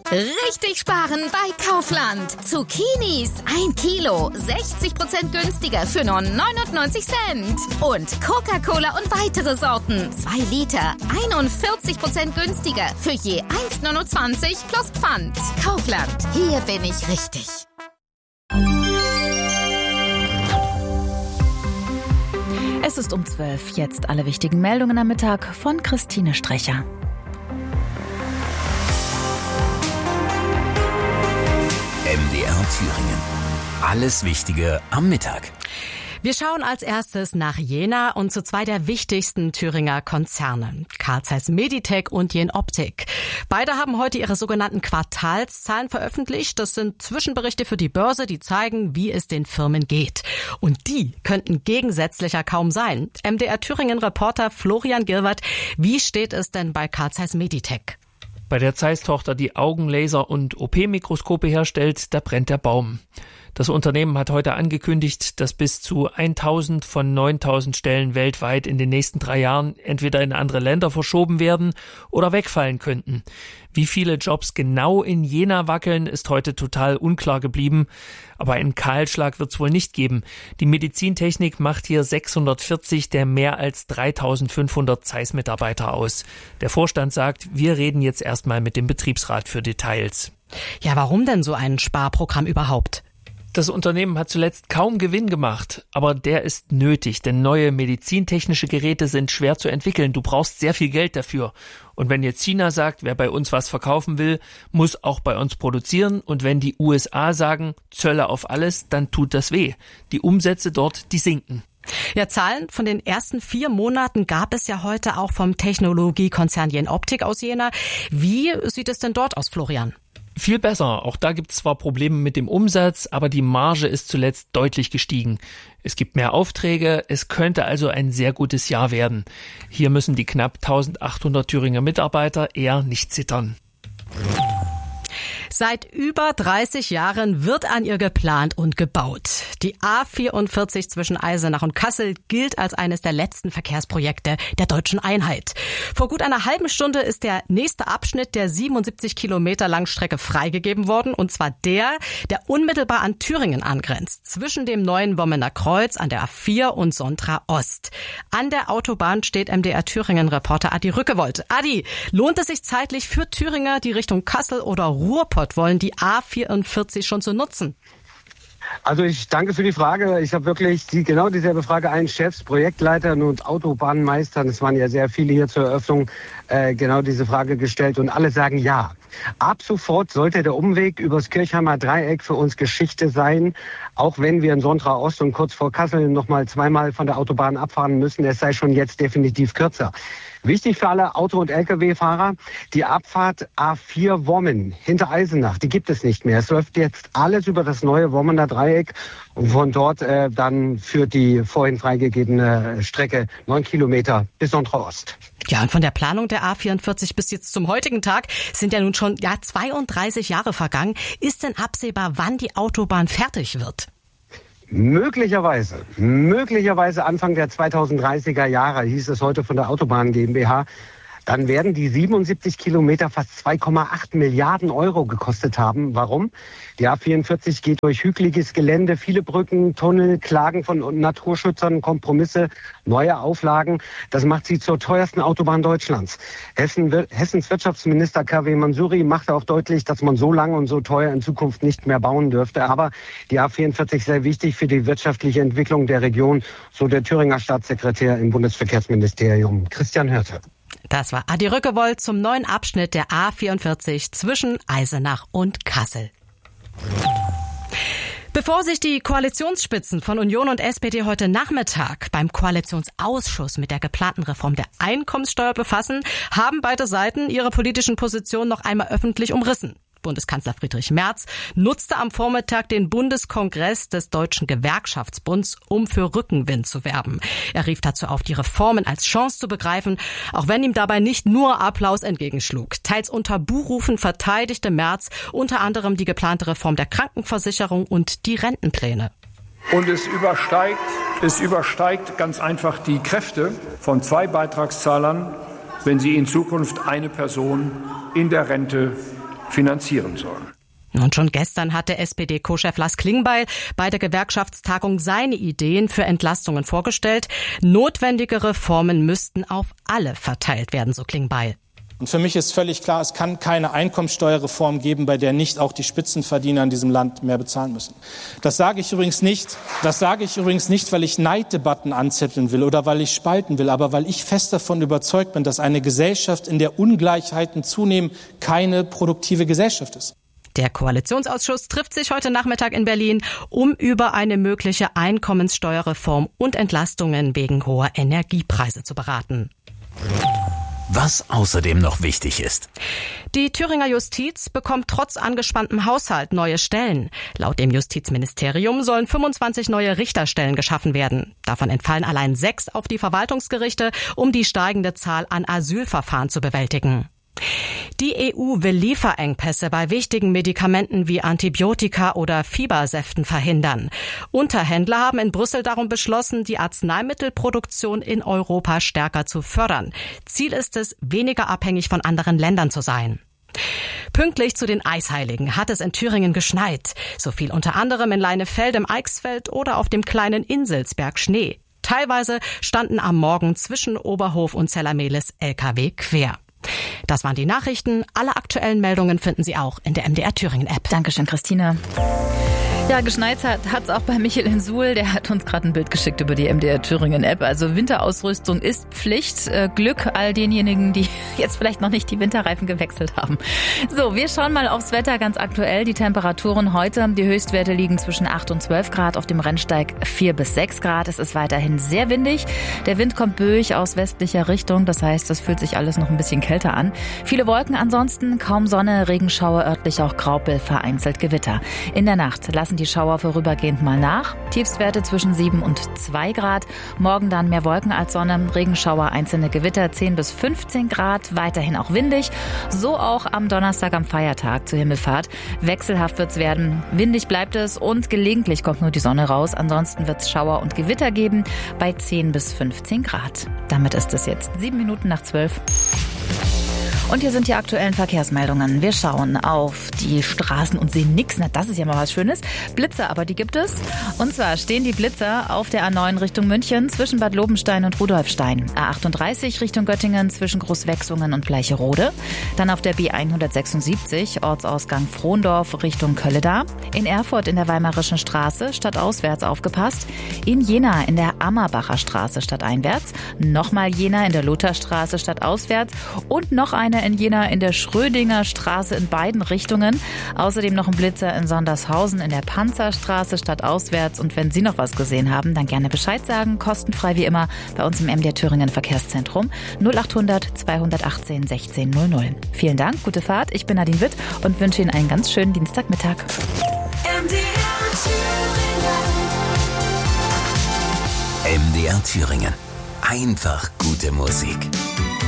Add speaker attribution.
Speaker 1: Richtig sparen bei Kaufland. Zucchinis 1 Kilo, 60% günstiger für nur 99 Cent. Und Coca-Cola und weitere Sorten 2 Liter, 41% günstiger für je 1,29 plus Pfand. Kaufland, hier bin ich richtig.
Speaker 2: Es ist um 12. Jetzt alle wichtigen Meldungen am Mittag von Christine Strecher.
Speaker 3: MDR Thüringen. Alles Wichtige am Mittag.
Speaker 4: Wir schauen als erstes nach Jena und zu 2 der wichtigsten Thüringer Konzerne. Carl Zeiss Meditec und Jenoptik. Beide haben heute ihre sogenannten Quartalszahlen veröffentlicht. Das sind Zwischenberichte für die Börse, die zeigen, wie es den Firmen geht. Und die könnten gegensätzlicher kaum sein. MDR Thüringen-Reporter Florian Gilwert, wie steht es denn bei Carl Zeiss Meditec?
Speaker 5: Bei der Zeiss-Tochter, die Augenlaser und OP-Mikroskope herstellt, da brennt der Baum. Das Unternehmen hat heute angekündigt, dass bis zu 1000 von 9000 Stellen weltweit in den nächsten 3 Jahren entweder in andere Länder verschoben werden oder wegfallen könnten. Wie viele Jobs genau in Jena wackeln, ist heute total unklar geblieben. Aber einen Kahlschlag wird es wohl nicht geben. Die Medizintechnik macht hier 640 der mehr als 3500 Zeiss-Mitarbeiter aus. Der Vorstand sagt, wir reden jetzt erstmal mit dem Betriebsrat für Details.
Speaker 4: Ja, warum denn so ein Sparprogramm überhaupt?
Speaker 5: Das Unternehmen hat zuletzt kaum Gewinn gemacht, aber der ist nötig, denn neue medizintechnische Geräte sind schwer zu entwickeln. Du brauchst sehr viel Geld dafür. Und wenn jetzt China sagt, wer bei uns was verkaufen will, muss auch bei uns produzieren. Und wenn die USA sagen, Zölle auf alles, dann tut das weh. Die Umsätze dort, die sinken.
Speaker 4: Ja, Zahlen von den ersten 4 Monaten gab es ja heute auch vom Technologiekonzern Jenoptik aus Jena. Wie sieht es denn dort aus, Florian?
Speaker 5: Viel besser. Auch da gibt es zwar Probleme mit dem Umsatz, aber die Marge ist zuletzt deutlich gestiegen. Es gibt mehr Aufträge, es könnte also ein sehr gutes Jahr werden. Hier müssen die knapp 1800 Thüringer Mitarbeiter eher nicht zittern.
Speaker 4: Seit über 30 Jahren wird an ihr geplant und gebaut. Die A44 zwischen Eisenach und Kassel gilt als eines der letzten Verkehrsprojekte der deutschen Einheit. Vor gut einer halben Stunde ist der nächste Abschnitt der 77 Kilometer langen Strecke freigegeben worden, und zwar der unmittelbar an Thüringen angrenzt, zwischen dem neuen Wommener Kreuz an der A4 und Sontra Ost. An der Autobahn steht MDR Thüringen-Reporter Adi Rückewold. Adi, lohnt es sich zeitlich für Thüringer, die Richtung Kassel oder Ruhrpott wollen, die A44 schon zu nutzen?
Speaker 6: Also ich danke für die Frage. Ich habe wirklich genau dieselbe Frage allen Chefs, Projektleitern und Autobahnmeistern, es waren ja sehr viele hier zur Eröffnung, genau diese Frage gestellt und alle sagen ja. Ab sofort sollte der Umweg übers Kirchheimer Dreieck für uns Geschichte sein, auch wenn wir in Sontra Ost und kurz vor Kassel nochmal 2-mal von der Autobahn abfahren müssen. Es sei schon jetzt definitiv kürzer. Wichtig für alle Auto- und Lkw-Fahrer, die Abfahrt A4 Wommen hinter Eisenach, die gibt es nicht mehr. Es läuft jetzt alles über das neue Wommener Dreieck und von dort dann führt die vorhin freigegebene Strecke 9 Kilometer bis Sontra Ost.
Speaker 4: Ja, und von der Planung der A44 bis jetzt zum heutigen Tag sind ja nun schon 32 Jahre vergangen. Ist denn absehbar, wann die Autobahn fertig wird?
Speaker 6: Möglicherweise Anfang der 2030er Jahre, hieß es heute von der Autobahn GmbH. Dann werden die 77 Kilometer fast 2,8 Milliarden Euro gekostet haben. Warum? Die A44 geht durch hügeliges Gelände, viele Brücken, Tunnel, Klagen von Naturschützern, Kompromisse, neue Auflagen. Das macht sie zur teuersten Autobahn Deutschlands. Hessens Wirtschaftsminister KW Mansuri machte auch deutlich, dass man so lange und so teuer in Zukunft nicht mehr bauen dürfte. Aber die A44 ist sehr wichtig für die wirtschaftliche Entwicklung der Region, so der Thüringer Staatssekretär im Bundesverkehrsministerium, Christian Hörte.
Speaker 4: Das war Adi Rückewold zum neuen Abschnitt der A44 zwischen Eisenach und Kassel. Bevor sich die Koalitionsspitzen von Union und SPD heute Nachmittag beim Koalitionsausschuss mit der geplanten Reform der Einkommenssteuer befassen, haben beide Seiten ihre politischen Positionen noch einmal öffentlich umrissen. Bundeskanzler Friedrich Merz nutzte am Vormittag den Bundeskongress des Deutschen Gewerkschaftsbunds, um für Rückenwind zu werben. Er rief dazu auf, die Reformen als Chance zu begreifen, auch wenn ihm dabei nicht nur Applaus entgegenschlug. Teils unter Buhrufen verteidigte Merz unter anderem die geplante Reform der Krankenversicherung und die Rentenpläne.
Speaker 7: Und es übersteigt ganz einfach die Kräfte von 2 Beitragszahlern, wenn sie in Zukunft eine Person in der Rente finanzieren sollen.
Speaker 4: Und schon gestern hatte SPD-Co-Chef Lars Klingbeil bei der Gewerkschaftstagung seine Ideen für Entlastungen vorgestellt. Notwendige Reformen müssten auf alle verteilt werden, so Klingbeil.
Speaker 8: Und für mich ist völlig klar, es kann keine Einkommensteuerreform geben, bei der nicht auch die Spitzenverdiener in diesem Land mehr bezahlen müssen. Das sage ich übrigens nicht, weil ich Neiddebatten anzetteln will oder weil ich spalten will, aber weil ich fest davon überzeugt bin, dass eine Gesellschaft, in der Ungleichheiten zunehmen, keine produktive Gesellschaft ist.
Speaker 4: Der Koalitionsausschuss trifft sich heute Nachmittag in Berlin, um über eine mögliche Einkommenssteuerreform und Entlastungen wegen hoher Energiepreise zu beraten.
Speaker 3: Was außerdem noch wichtig ist.
Speaker 4: Die Thüringer Justiz bekommt trotz angespanntem Haushalt neue Stellen. Laut dem Justizministerium sollen 25 neue Richterstellen geschaffen werden. Davon entfallen allein 6 auf die Verwaltungsgerichte, um die steigende Zahl an Asylverfahren zu bewältigen. Die EU will Lieferengpässe bei wichtigen Medikamenten wie Antibiotika oder Fiebersäften verhindern. Unterhändler haben in Brüssel darum beschlossen, die Arzneimittelproduktion in Europa stärker zu fördern. Ziel ist es, weniger abhängig von anderen Ländern zu sein. Pünktlich zu den Eisheiligen hat es in Thüringen geschneit. So fiel unter anderem in Leinefelde im Eichsfeld oder auf dem kleinen Inselsberg Schnee. Teilweise standen am Morgen zwischen Oberhof und Zellermehlis LKW quer. Das waren die Nachrichten. Alle aktuellen Meldungen finden Sie auch in der MDR Thüringen App.
Speaker 2: Dankeschön, Christine. Ja, geschneit hat's auch bei Michael in Suhl. Der hat uns gerade ein Bild geschickt über die MDR Thüringen App. Also Winterausrüstung ist Pflicht. Glück all denjenigen, die jetzt vielleicht noch nicht die Winterreifen gewechselt haben. So, wir schauen mal aufs Wetter ganz aktuell. Die Temperaturen heute, die Höchstwerte liegen zwischen 8 und 12 Grad, auf dem Rennsteig 4 bis 6 Grad. Es ist weiterhin sehr windig. Der Wind kommt böig aus westlicher Richtung. Das heißt, es fühlt sich alles noch ein bisschen kälter an. Viele Wolken ansonsten, kaum Sonne, Regenschauer, örtlich auch Graupel, vereinzelt Gewitter. In der Nacht lassen die Schauer vorübergehend mal nach. Tiefstwerte zwischen 7 und 2 Grad. Morgen dann mehr Wolken als Sonne. Regenschauer, einzelne Gewitter 10 bis 15 Grad. Weiterhin auch windig. So auch am Donnerstag am Feiertag zur Himmelfahrt. Wechselhaft wird's werden. Windig bleibt es und gelegentlich kommt nur die Sonne raus. Ansonsten wird's Schauer und Gewitter geben bei 10 bis 15 Grad. Damit ist es jetzt 7 Minuten nach 12. Und hier sind die aktuellen Verkehrsmeldungen. Wir schauen auf die Straßen und sehen nichts. Na, das ist ja mal was Schönes. Blitzer, aber die gibt es. Und zwar stehen die Blitzer auf der A9 Richtung München zwischen Bad Lobenstein und Rudolfstein. A38 Richtung Göttingen zwischen Großwechsungen und Bleicherode. Dann auf der B176 Ortsausgang Frohndorf Richtung Kölleda. In Erfurt in der Weimarischen Straße stadtauswärts aufgepasst. In Jena in der Ammerbacher Straße stadteinwärts. Nochmal Jena in der Lutherstraße stadtauswärts. Und noch eine in Jena in der Schrödinger Straße in beiden Richtungen. Außerdem noch ein Blitzer in Sondershausen in der Panzerstraße stadtauswärts. Und wenn Sie noch was gesehen haben, dann gerne Bescheid sagen. Kostenfrei wie immer bei uns im MDR Thüringen Verkehrszentrum 0800 218 1600. Vielen Dank, gute Fahrt. Ich bin Nadine Witt und wünsche Ihnen einen ganz schönen Dienstagmittag.
Speaker 3: MDR Thüringen. Einfach gute Musik.